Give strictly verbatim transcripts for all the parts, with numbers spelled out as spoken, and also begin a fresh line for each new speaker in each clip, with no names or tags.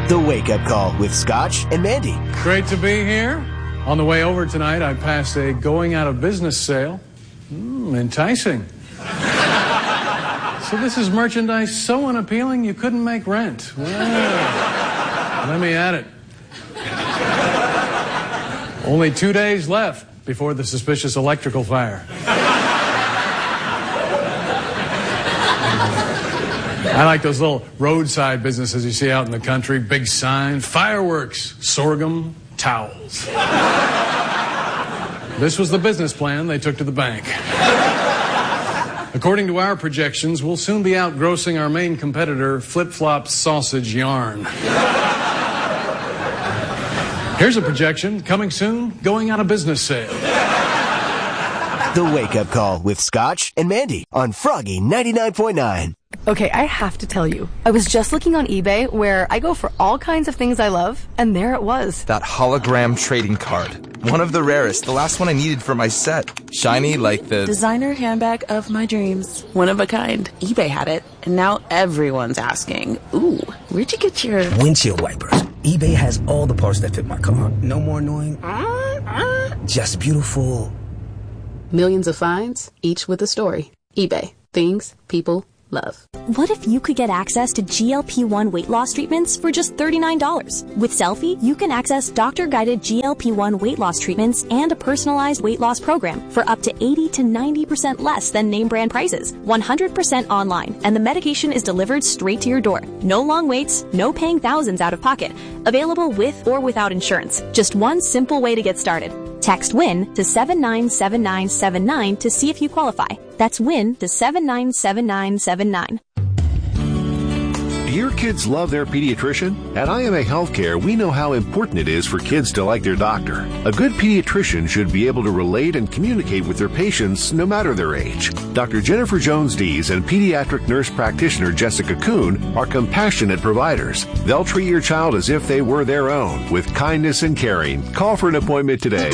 The Wake Up Call with Scotch and Mandy.
Great to be here. On the way over tonight, I passed a going out of business sale. Mm, enticing. So this is merchandise so unappealing you couldn't make rent. Well, let me at it. Only two days left before the suspicious electrical fire. I like those little roadside businesses you see out in the country. Big sign, fireworks, sorghum, towels. This was the business plan they took to the bank. According to our projections, we'll soon be outgrossing our main competitor, Flip Flop Sausage Yarn. Here's a projection. Coming soon, going out of business sale.
The Wake Up Call with Scotch and Mandy on Froggy ninety-nine point nine.
Okay, I have to tell you, I was just looking on eBay where I go for all kinds of things I love, and there it was.
That hologram trading card. One of the rarest, the last one I needed for my set. Shiny like the...
designer handbag of my dreams. One of a kind. eBay had it, and now everyone's asking, ooh, where'd you get your...
windshield wipers. eBay has all the parts that fit my car. No more annoying. Just beautiful.
Millions of finds, each with a story. eBay. Things people love.
What if you could get access to G L P one weight loss treatments for just thirty-nine dollars? With Selfie, you can access doctor-guided G L P one weight loss treatments and a personalized weight loss program for up to eighty to ninety percent less than name brand prices. one hundred percent online, and the medication is delivered straight to your door. No long waits, no paying thousands out of pocket. Available with or without insurance. Just one simple way to get started. Text WIN to seven nine seven nine seven nine to see if you qualify. That's WIN to seven nine seven nine seven nine.
Do your kids love their pediatrician? At I M A Healthcare, we know how important it is for kids to like their doctor. A good pediatrician should be able to relate and communicate with their patients no matter their age. Doctor Jennifer Jones-Dees and pediatric nurse practitioner Jessica Kuhn are compassionate providers. They'll treat your child as if they were their own, with kindness and caring. Call for an appointment today.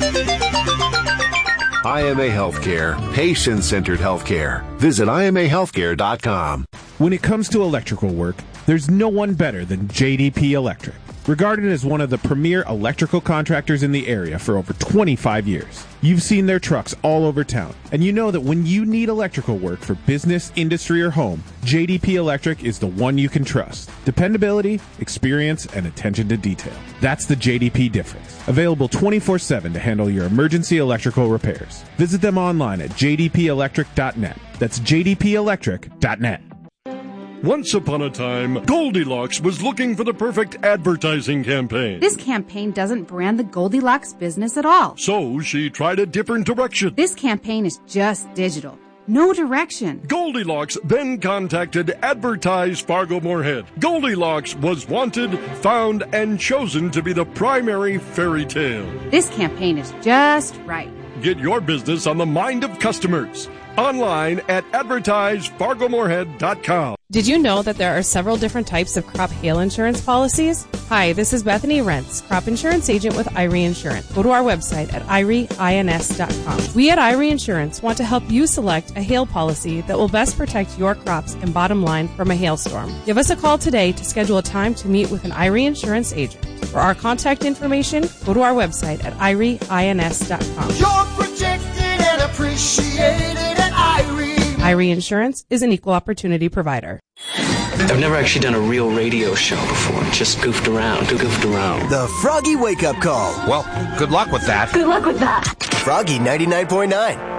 I M A Healthcare, patient-centered healthcare. Visit I M A healthcare dot com.
When it comes to electrical work, there's no one better than J D P Electric. Regarded as one of the premier electrical contractors in the area for over twenty-five years. You've seen their trucks all over town, and you know that when you need electrical work for business, industry, or home, J D P Electric is the one you can trust. Dependability, experience, and attention to detail. That's the J D P difference. Available twenty-four seven to handle your emergency electrical repairs. Visit them online at j d p electric dot net. That's j d p electric dot net.
Once upon a time, Goldilocks was looking for the perfect advertising campaign.
This campaign doesn't brand the Goldilocks business at all.
So she tried a different direction.
This campaign is just digital. No direction.
Goldilocks then contacted Advertise Fargo Moorhead. Goldilocks was wanted, found, and chosen to be the primary fairy tale.
This campaign is just right.
Get your business on the mind of customers. Online at advertise fargo moorhead dot com.
Did you know that there are several different types of crop hail insurance policies? Hi, this is Bethany Rentz, crop insurance agent with I R E Insurance. Go to our website at I R E ins dot com. We at I R E Insurance want to help you select a hail policy that will best protect your crops and bottom line from a hailstorm. Give us a call today to schedule a time to meet with an I R E Insurance agent. For our contact information, go to our website at I R E ins dot com.
You're protected and appreciated at I R E.
I R E Insurance is an equal opportunity provider.
I've never actually done a real radio show before. Just goofed around, goofed around.
The Froggy Wake Up Call.
Well, good luck with that.
Good luck with that.
Froggy ninety-nine point nine.